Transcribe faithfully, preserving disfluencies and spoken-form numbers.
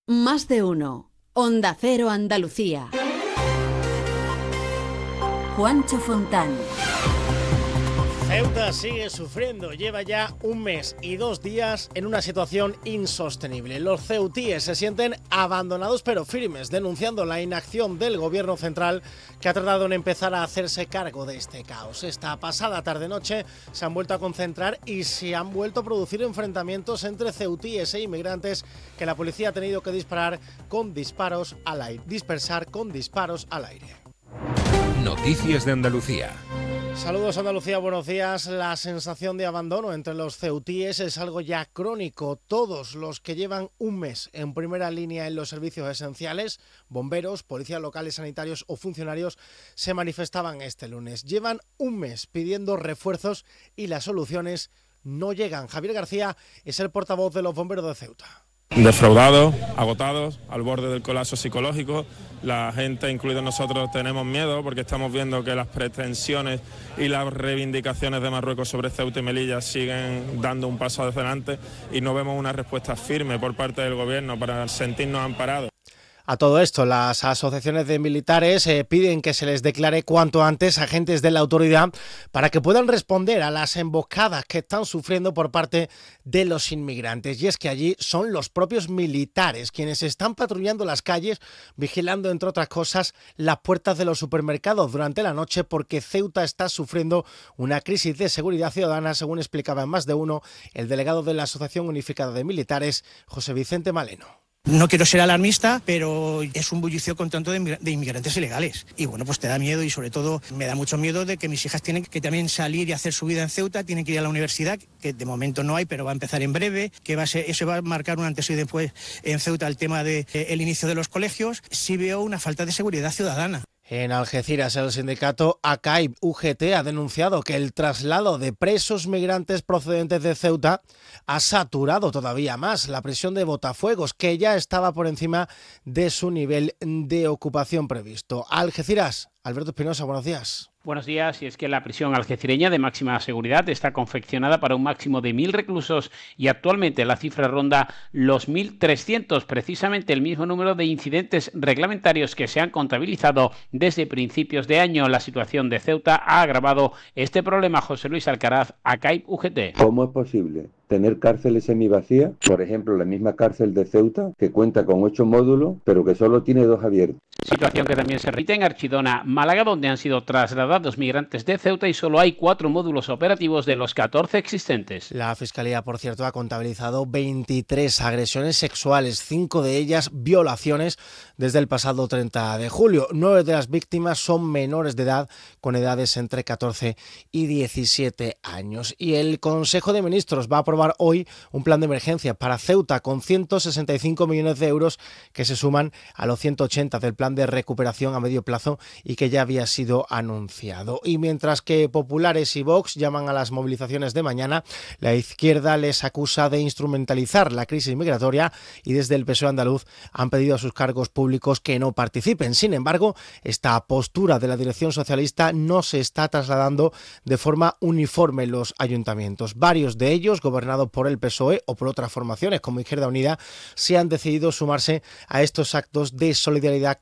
Más de uno. Onda Cero Andalucía. Juancho Fontán. Ceuta sigue sufriendo, lleva ya un mes y dos días en una situación insostenible. Los ceutíes se sienten abandonados pero firmes, denunciando la inacción del gobierno central que ha tardado en empezar a hacerse cargo de este caos. Esta pasada tarde-noche se han vuelto a concentrar y se han vuelto a producir enfrentamientos entre ceutíes e inmigrantes que la policía ha tenido que disparar con disparos al aire, dispersar con disparos al aire. Noticias de Andalucía. Saludos Andalucía, buenos días. La sensación de abandono entre los ceutíes es algo ya crónico. Todos los que llevan un mes en primera línea en los servicios esenciales, bomberos, policías locales, sanitarios o funcionarios, se manifestaban este lunes. Llevan un mes pidiendo refuerzos y las soluciones no llegan. Javier García es el portavoz de los bomberos de Ceuta. Defraudados, agotados, al borde del colapso psicológico. La gente, incluidos nosotros, tenemos miedo porque estamos viendo que las pretensiones y las reivindicaciones de Marruecos sobre Ceuta y Melilla siguen dando un paso adelante y no vemos una respuesta firme por parte del gobierno para sentirnos amparados. A todo esto, las asociaciones de militares eh, piden que se les declare cuanto antes agentes de la autoridad para que puedan responder a las emboscadas que están sufriendo por parte de los inmigrantes. Y es que allí son los propios militares quienes están patrullando las calles, vigilando, entre otras cosas, las puertas de los supermercados durante la noche porque Ceuta está sufriendo una crisis de seguridad ciudadana, según explicaba en Más de Uno el delegado de la Asociación Unificada de Militares, José Vicente Maleno. No quiero ser alarmista, pero es un bullicio con tanto de inmigrantes ilegales. Y bueno, pues te da miedo y sobre todo me da mucho miedo de que mis hijas tienen que también salir y hacer su vida en Ceuta, tienen que ir a la universidad, que de momento no hay, pero va a empezar en breve, que va a ser, eso va a marcar un antes y después en Ceuta el tema del de, eh, inicio de los colegios. Sí veo una falta de seguridad ciudadana. En Algeciras, el sindicato A C A I P U G T ha denunciado que el traslado de presos migrantes procedentes de Ceuta ha saturado todavía más la prisión de Botafuegos, que ya estaba por encima de su nivel de ocupación previsto. Algeciras, Alberto Espinosa, buenos días. Buenos días, y es que la prisión algecireña de máxima seguridad está confeccionada para un máximo de mil reclusos y actualmente la cifra ronda los mil trescientos, precisamente el mismo número de incidentes reglamentarios que se han contabilizado desde principios de año. La situación de Ceuta ha agravado este problema. José Luis Alcaraz, A C A I P U G T. ¿Cómo es posible tener cárceles semivacías? Por ejemplo, la misma cárcel de Ceuta, que cuenta con ocho módulos, pero que solo tiene dos abiertos. Situación que también se repite en Archidona, Málaga, donde han sido trasladados migrantes de Ceuta y solo hay cuatro módulos operativos de los catorce existentes. La Fiscalía, por cierto, ha contabilizado veintitrés agresiones sexuales, cinco de ellas violaciones desde el pasado treinta de julio. Nueve de las víctimas son menores de edad, con edades entre catorce y diecisiete años. Y el Consejo de Ministros va a aprobar hoy un plan de emergencia para Ceuta con ciento sesenta y cinco millones de euros que se suman a los ciento ochenta del plan de recuperación a medio plazo y que ya había sido anunciado. Y mientras que populares y Vox llaman a las movilizaciones de mañana, la izquierda les acusa de instrumentalizar la crisis migratoria y desde el P S O E andaluz han pedido a sus cargos públicos que no participen. Sin embargo, esta postura de la dirección socialista no se está trasladando de forma uniforme en los ayuntamientos. Varios de ellos, gobernados por el P S O E o por otras formaciones como Izquierda Unida, se han decidido sumarse a estos actos de solidaridad